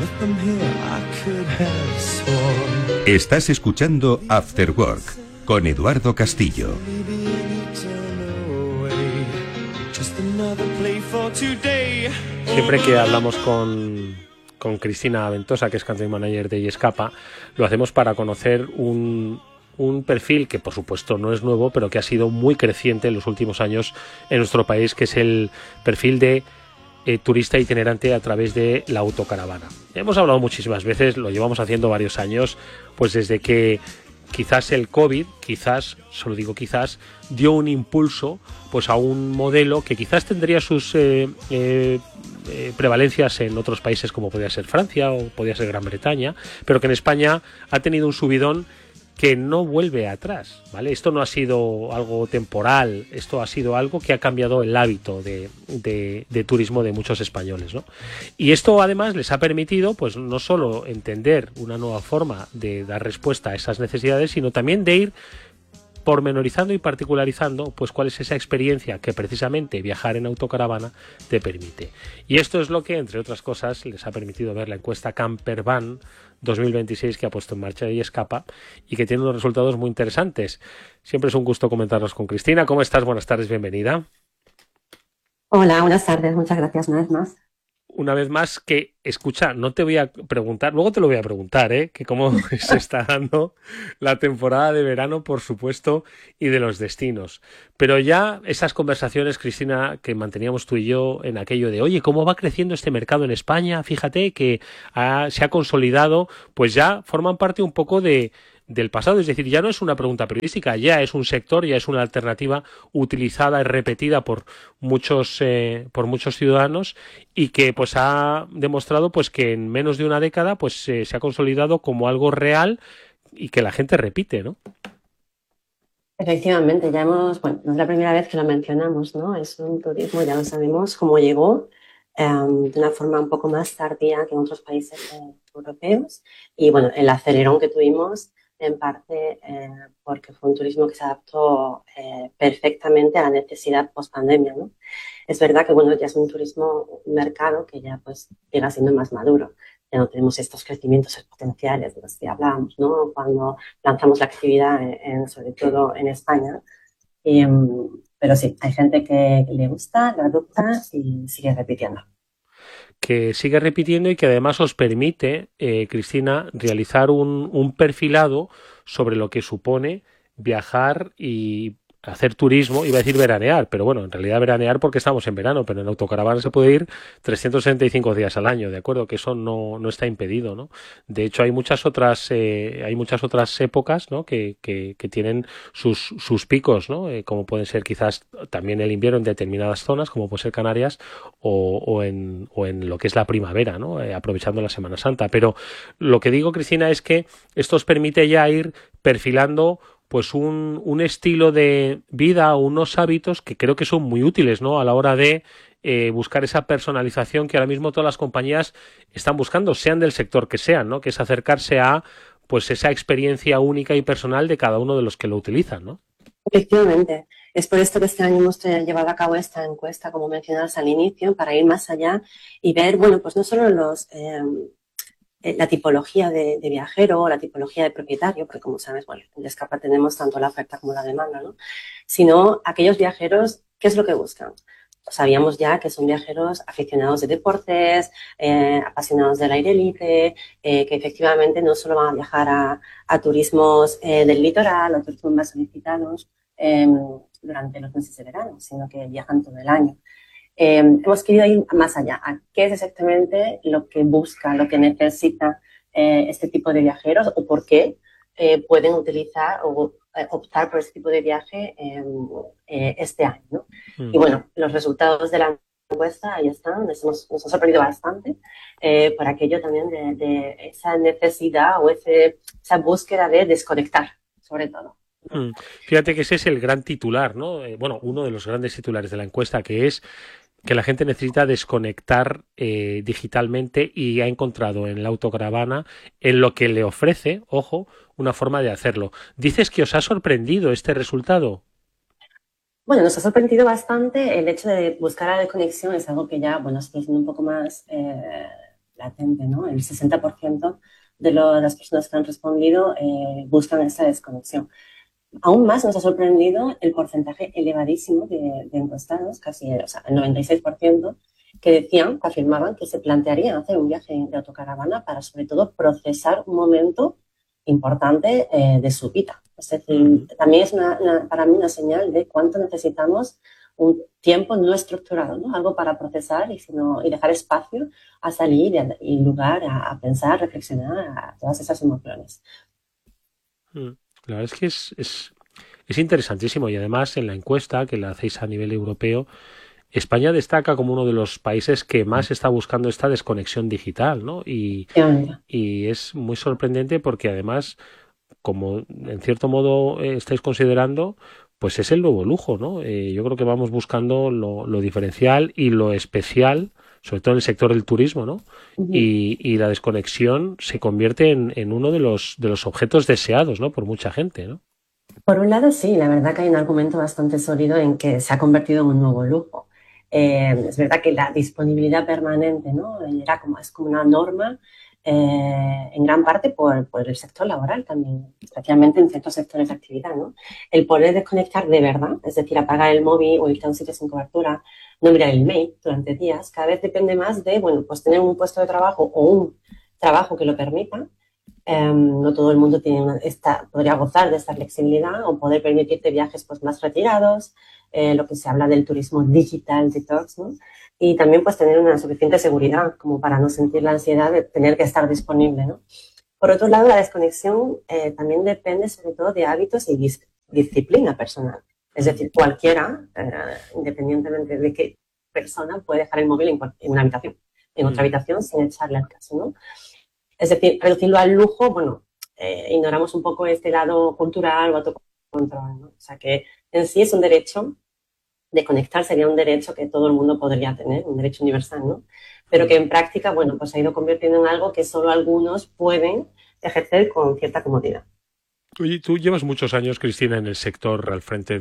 Estás escuchando After Work con Eduardo Castillo. Siempre que hablamos con Cristina Ventosa, que es Country Manager de Yescapa, lo hacemos para conocer un perfil que por supuesto no es nuevo, pero que ha sido muy creciente en los últimos años en nuestro país, que es el perfil de turista itinerante a través de la autocaravana. Hemos hablado muchísimas veces, lo llevamos haciendo varios años, pues desde que quizás el COVID, solo digo quizás, dio un impulso pues a un modelo que quizás tendría sus prevalencias en otros países como podría ser Francia o podría ser Gran Bretaña, pero que en España ha tenido un subidón que no vuelve atrás, ¿vale? Esto no ha sido algo temporal, esto ha sido algo que ha cambiado el hábito de turismo de muchos españoles, ¿no? Y esto además les ha permitido, pues no solo entender una nueva forma de dar respuesta a esas necesidades, sino también de ir pormenorizando y particularizando pues cuál es esa experiencia que precisamente viajar en autocaravana te permite. Y esto es lo que, entre otras cosas, les ha permitido ver la encuesta Campervan 2026 que ha puesto en marcha Yescapa y que tiene unos resultados muy interesantes. Siempre es un gusto comentarlos con Cristina. ¿Cómo estás? Buenas tardes, bienvenida. Hola, buenas tardes, muchas gracias una vez más. Una vez más, que escucha, no te voy a preguntar, luego te lo voy a preguntar, que cómo se está dando la temporada de verano, por supuesto, y de los destinos. Pero ya esas conversaciones, Cristina, que manteníamos tú y yo en aquello de, oye, ¿cómo va creciendo este mercado en España? Fíjate que se ha consolidado, pues ya forman parte un poco del pasado, es decir, ya no es una pregunta periodística, ya es un sector, ya es una alternativa utilizada y repetida por muchos ciudadanos y que pues ha demostrado pues que en menos de una década pues se ha consolidado como algo real y que la gente repite, ¿no? Efectivamente, no es la primera vez que lo mencionamos, ¿no? Es un turismo, ya lo sabemos, cómo llegó de una forma un poco más tardía que en otros países europeos y bueno, el acelerón que tuvimos en parte porque fue un turismo que se adaptó perfectamente a la necesidad post-pandemia, ¿no? Es verdad que, bueno, ya es un mercado que ya pues llega siendo más maduro. Ya no tenemos estos crecimientos exponenciales de los que hablábamos, ¿no? Cuando lanzamos la actividad, sobre todo en España. Pero sí, hay gente que le gusta, lo adopta y sigue repitiendo. Que sigue repitiendo y que además os permite, Cristina, realizar un perfilado sobre lo que supone viajar y hacer turismo, iba a decir veranear, pero bueno, en realidad veranear porque estamos en verano, pero en autocaravana se puede ir 365 días al año, ¿de acuerdo? Que eso no está impedido, ¿no? De hecho, hay muchas otras épocas, ¿no? que tienen sus picos, ¿no? Como pueden ser quizás también el invierno en determinadas zonas, como puede ser Canarias, o en lo que es la primavera, ¿no? Aprovechando la Semana Santa. Pero lo que digo, Cristina, es que esto os permite ya ir perfilando pues un estilo de vida o unos hábitos que creo que son muy útiles, ¿no? A la hora de buscar esa personalización que ahora mismo todas las compañías están buscando, sean del sector que sean, ¿no? Que es acercarse a pues esa experiencia única y personal de cada uno de los que lo utilizan, ¿no? Efectivamente. Es por esto que este año hemos llevado a cabo esta encuesta, como mencionabas al inicio, para ir más allá y ver, bueno, pues no solo la tipología de viajero o la tipología de propietario, porque como sabes, bueno, en Yescapa tenemos tanto la oferta como la demanda, ¿no? Sino aquellos viajeros, ¿qué es lo que buscan? Sabíamos ya que son viajeros aficionados de deportes, apasionados del aire libre, que efectivamente no solo van a viajar a turismos del litoral o turismos más solicitados durante los meses de verano, sino que viajan todo el año. Hemos querido ir más allá, a qué es exactamente lo que busca, lo que necesita este tipo de viajeros o por qué pueden utilizar o optar por este tipo de viaje este año, ¿no? Y bueno, los resultados de la encuesta ahí están, nos ha sorprendido bastante por aquello también de esa necesidad o esa búsqueda de desconectar, sobre todo. Fíjate que ese es el gran titular, ¿no? Bueno, uno de los grandes titulares de la encuesta, que es que la gente necesita desconectar digitalmente y ha encontrado en la autocaravana, en lo que le ofrece, ojo, una forma de hacerlo. ¿Dices que os ha sorprendido este resultado? Bueno, nos ha sorprendido bastante el hecho de buscar la desconexión, es algo que ya, bueno, estoy siendo un poco más latente, ¿no? El 60% de las personas que han respondido buscan esta desconexión. Aún más nos ha sorprendido el porcentaje elevadísimo de encuestados, casi o sea, el 96%, que decían, que afirmaban que se plantearían hacer un viaje de autocaravana para, sobre todo, procesar un momento importante de su vida. Es decir, también es para mí una señal de cuánto necesitamos un tiempo no estructurado, ¿no? Algo para procesar y dejar espacio a salir y lugar a pensar, reflexionar, a todas esas emociones. La verdad es que es interesantísimo y además en la encuesta que la hacéis a nivel europeo, España destaca como uno de los países que más está buscando esta desconexión digital, ¿no? Y es muy sorprendente porque además, como en cierto modo estáis considerando, pues es el nuevo lujo, ¿no? Yo creo que vamos buscando lo diferencial y lo especial, sobre todo en el sector del turismo, ¿no? Y la desconexión se convierte en uno de los objetos deseados, ¿no? Por mucha gente, ¿no? Por un lado, sí, la verdad que hay un argumento bastante sólido en que se ha convertido en un nuevo lujo. Es verdad que la disponibilidad permanente, ¿no? Es como una norma, en gran parte por el sector laboral también, especialmente en ciertos sectores de actividad, ¿no? El poder desconectar de verdad, es decir, apagar el móvil o irte a un sitio sin cobertura, no mirar el mail durante días, cada vez depende más de, bueno, pues tener un puesto de trabajo o un trabajo que lo permita. No todo el mundo podría gozar de esta flexibilidad o poder permitirte viajes pues, más retirados, lo que se habla del turismo digital detox, ¿no? Y también pues tener una suficiente seguridad como para no sentir la ansiedad de tener que estar disponible, ¿no? Por otro lado, la desconexión también depende sobre todo de hábitos y disciplina personal. Es decir, cualquiera, independientemente de qué persona, puede dejar el móvil en una habitación, en otra habitación sin echarle al caso, ¿no? Es decir, reducirlo al lujo, bueno, ignoramos un poco este lado cultural o autocontrol, ¿no? O sea, que en sí es un derecho de conectar, sería un derecho que todo el mundo podría tener, un derecho universal, ¿no? Pero que en práctica, bueno, pues se ha ido convirtiendo en algo que solo algunos pueden ejercer con cierta comodidad. Oye, tú llevas muchos años, Cristina, en el sector al frente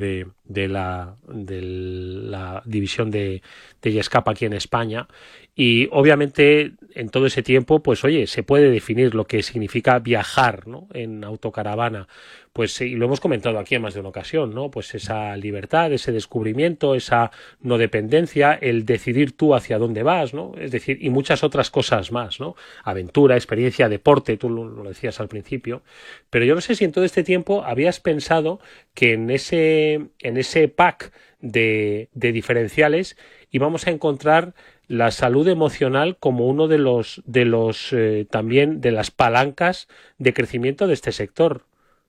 de la división de Yescapa aquí en España y obviamente en todo ese tiempo, pues oye, se puede definir lo que significa viajar, ¿no? En autocaravana, pues y lo hemos comentado aquí en más de una ocasión, ¿no? Pues esa libertad, ese descubrimiento, esa no dependencia, el decidir tú hacia dónde vas, ¿no? Es decir, y muchas otras cosas más, ¿no? Aventura, experiencia, deporte, tú lo decías al principio, pero yo no sé si en todo este tiempo habías pensado que en ese pack de diferenciales íbamos a encontrar la salud emocional como uno de los también de las palancas de crecimiento de este sector.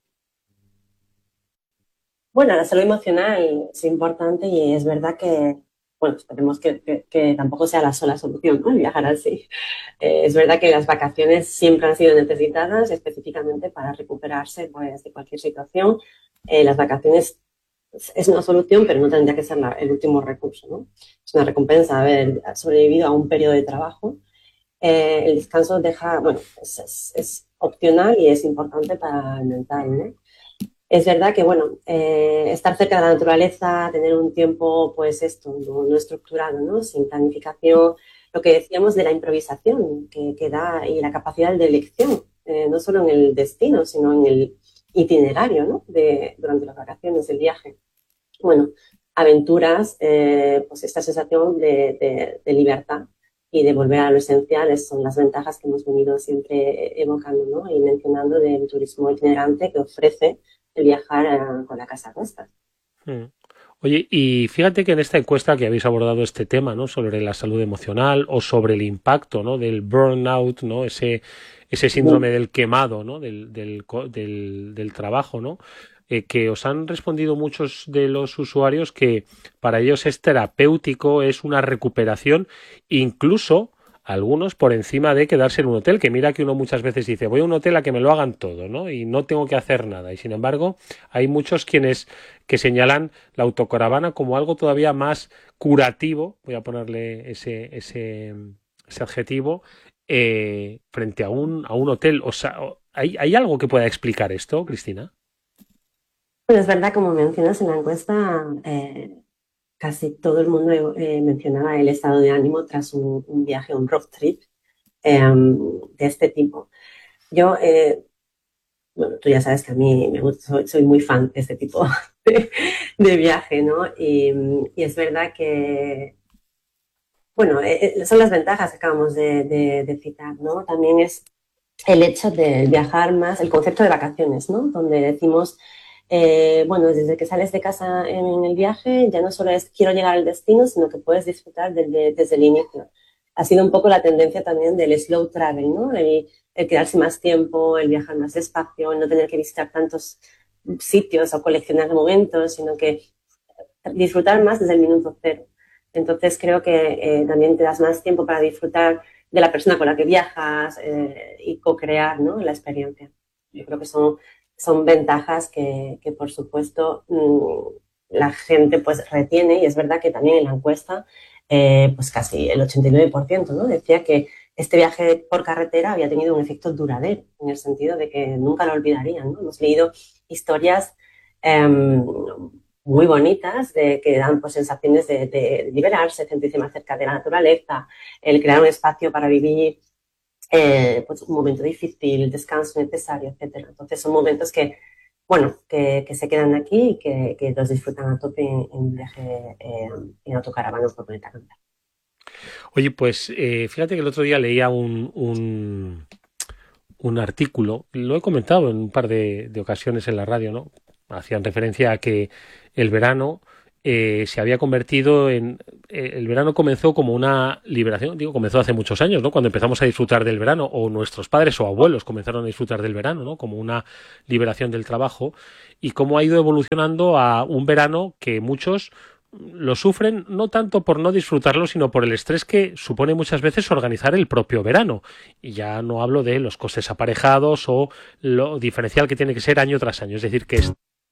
Bueno, la salud emocional es importante y es verdad que, bueno, esperemos que tampoco sea la sola solución, ¿no? El viajar así. Es verdad que las vacaciones siempre han sido necesitadas específicamente para recuperarse pues, de cualquier situación. Las vacaciones es una solución, pero no tendría que ser el último recurso, ¿no? Es una recompensa haber sobrevivido a un periodo de trabajo. El descanso bueno, es opcional y es importante para el mental, ¿no? Es verdad que, bueno, estar cerca de la naturaleza, tener un tiempo, pues esto, no estructurado, ¿no? Sin planificación, lo que decíamos de la improvisación que da y la capacidad de elección, no solo en el destino, sino en el itinerario, ¿no? Durante las vacaciones, el viaje. Bueno, aventuras, pues esta sensación de libertad y de volver a lo esencial son las ventajas que hemos venido siempre evocando, ¿no? Y mencionando del turismo itinerante que ofrece el viajar con la casa a cuestas. Mm. Oye, y fíjate que en esta encuesta que habéis abordado este tema, ¿no? Sobre la salud emocional o sobre el impacto, ¿no? Del burnout, ¿no? Ese síndrome del quemado, ¿no? Del trabajo, ¿no? Que os han respondido muchos de los usuarios que para ellos es terapéutico, es una recuperación, incluso algunos por encima de quedarse en un hotel, que mira que uno muchas veces dice, voy a un hotel a que me lo hagan todo, ¿no? Y no tengo que hacer nada. Y sin embargo, hay muchos quienes que señalan la autocaravana como algo todavía más curativo, voy a ponerle ese adjetivo, frente a un hotel. O sea, ¿hay algo que pueda explicar esto, Cristina? Bueno, es verdad, como mencionas en la encuesta, casi todo el mundo mencionaba el estado de ánimo tras un viaje, un road trip. de este tipo. Yo, bueno, tú ya sabes que a mí me gusta, soy muy fan de este tipo de viaje, ¿no? Y es verdad que, bueno, son las ventajas que acabamos de citar, ¿no? También es el hecho de viajar más, el concepto de vacaciones, ¿no? Donde decimos, bueno, desde que sales de casa en el viaje, ya no solo es quiero llegar al destino, sino que puedes disfrutar desde el inicio. Ha sido un poco la tendencia también del slow travel, ¿no? El quedarse más tiempo, el viajar más despacio, el no tener que visitar tantos sitios o coleccionar momentos, sino que disfrutar más desde el minuto cero. Entonces creo que también te das más tiempo para disfrutar de la persona con la que viajas y co-crear, ¿no?, la experiencia. Yo creo que son ventajas que por supuesto la gente pues retiene, y es verdad que también en la encuesta pues casi el 89%, ¿no?, decía que este viaje por carretera había tenido un efecto duradero, en el sentido de que nunca lo olvidarían, ¿no? Hemos leído historias muy bonitas que dan pues, sensaciones de liberarse, sentirse más cerca de la naturaleza, el crear un espacio para vivir pues, un momento difícil, el descanso necesario, etcétera. Entonces son momentos que, bueno, que se quedan aquí y que los disfrutan a tope en un viaje en autocaravana por planeta Canaria. Oye, pues fíjate que el otro día leía un artículo, lo he comentado en un par de ocasiones en la radio, ¿no? Hacían referencia a que el verano se había convertido en... el verano comenzó como una liberación, digo, comenzó hace muchos años, ¿no? Cuando empezamos a disfrutar del verano, o nuestros padres o abuelos comenzaron a disfrutar del verano, ¿no? Como una liberación del trabajo, y cómo ha ido evolucionando a un verano que muchos lo sufren no tanto por no disfrutarlo, sino por el estrés que supone muchas veces organizar el propio verano. Y ya no hablo de los costes aparejados o lo diferencial que tiene que ser año tras año. Es decir, que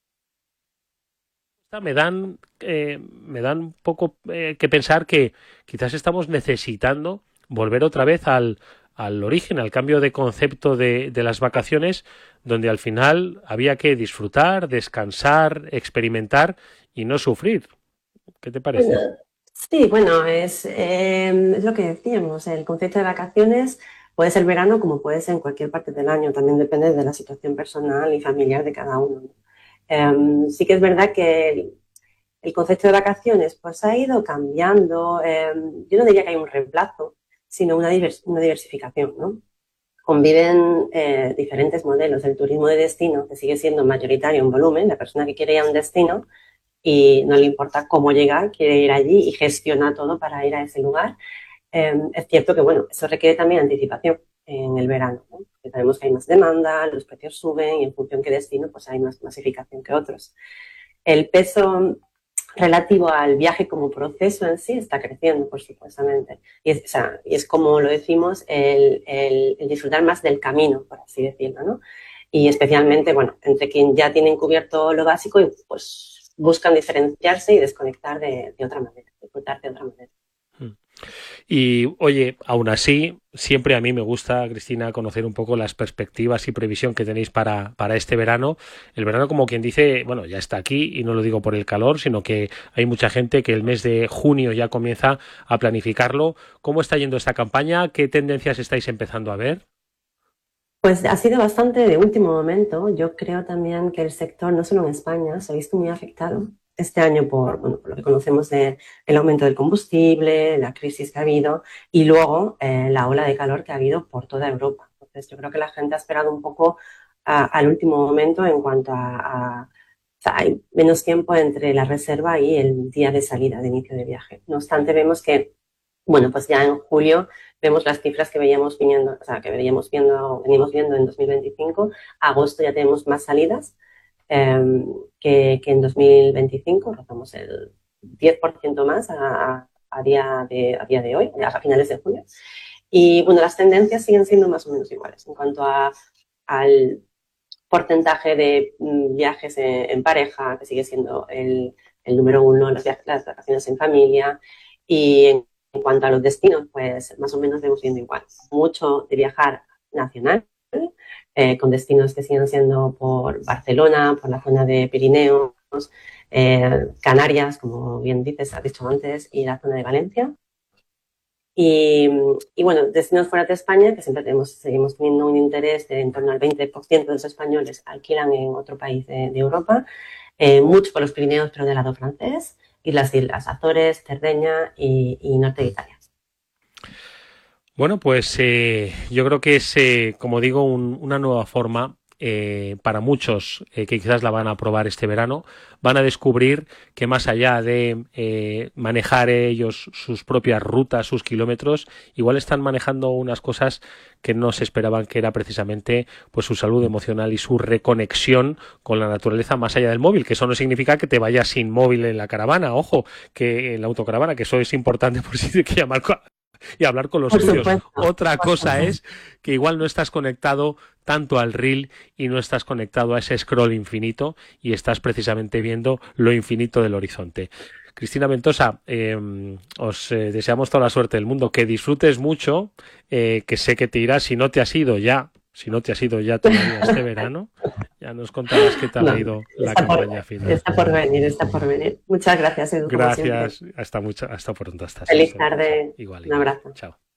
me dan un poco que pensar que quizás estamos necesitando volver otra vez al origen, al cambio de concepto de las vacaciones, donde al final había que disfrutar, descansar, experimentar y no sufrir. ¿Qué te parece? Bueno, sí, bueno, es lo que decíamos, el concepto de vacaciones puede ser verano como puede ser en cualquier parte del año, también depende de la situación personal y familiar de cada uno, ¿no? Sí que es verdad que el concepto de vacaciones pues ha ido cambiando. Yo no diría que hay un reemplazo, sino una diversificación, ¿no? Conviven diferentes modelos. El turismo de destino, que sigue siendo mayoritario en volumen, la persona que quiere ir a un destino y no le importa cómo llegar, quiere ir allí y gestiona todo para ir a ese lugar. Es cierto que, bueno, eso requiere también anticipación en el verano, ¿no? Porque sabemos que hay más demanda, los precios suben y en función qué destino, pues hay más masificación que otros. El peso relativo al viaje como proceso en sí está creciendo, por supuestamente. O sea, y es como lo decimos, el disfrutar más del camino, por así decirlo, ¿no? Y especialmente, bueno, entre quien ya tienen cubierto lo básico y pues buscan diferenciarse y desconectar de otra manera, disfrutar de otra manera. Y oye, aún así, siempre a mí me gusta, Cristina, conocer un poco las perspectivas y previsión que tenéis para este verano. El verano, como quien dice, bueno, ya está aquí y no lo digo por el calor, sino que hay mucha gente que el mes de junio ya comienza a planificarlo. ¿Cómo está yendo esta campaña? ¿Qué tendencias estáis empezando a ver? Pues ha sido bastante de último momento. Yo creo también que el sector, no solo en España, se ha visto muy afectado este año bueno, por lo que conocemos del aumento del combustible, la crisis que ha habido y luego la ola de calor que ha habido por toda Europa. Entonces yo creo que la gente ha esperado un poco al último momento en cuanto o sea, hay menos tiempo entre la reserva y el día de salida, de inicio de viaje. No obstante, vemos que, bueno, pues ya en julio vemos las cifras que veníamos viendo en 2025. Agosto ya tenemos más salidas que en 2025, rozamos el 10% más a día de hoy, a finales de julio. Y bueno, las tendencias siguen siendo más o menos iguales en cuanto al porcentaje de viajes en pareja, que sigue siendo el número uno, las vacaciones en familia, y en cuanto a los destinos, pues más o menos vemos viendo igual. Mucho de viajar nacional, con destinos que siguen siendo por Barcelona, por la zona de Pirineos, Canarias, como bien dices, has dicho antes, y la zona de Valencia. Y bueno, destinos fuera de España, que siempre seguimos teniendo un interés de en torno al 20% de los españoles alquilan en otro país de Europa, mucho por los Pirineos, pero del lado francés, y las islas Azores, Cerdeña y norte de Italia. Bueno, pues yo creo que es, como digo, una nueva forma para muchos que quizás la van a probar este verano. Van a descubrir que más allá de manejar ellos sus propias rutas, sus kilómetros, igual están manejando unas cosas que no se esperaban, que era precisamente pues su salud emocional y su reconexión con la naturaleza más allá del móvil, que eso no significa que te vayas sin móvil en la caravana, ojo, que en la autocaravana, que eso es importante por si tienes que llamar y hablar con los tuyos. Otra cosa es que igual no estás conectado tanto al reel y no estás conectado a ese scroll infinito y estás precisamente viendo lo infinito del horizonte. Cristina Ventosa, os deseamos toda la suerte del mundo, que disfrutes mucho, que sé que te irás si no te has ido ya todavía este verano. Ya nos contarás qué tal ha ido la campaña final. Está por venir. Muchas gracias, Edu. Gracias, hasta pronto. Feliz tarde. Igual. Un abrazo. Chao.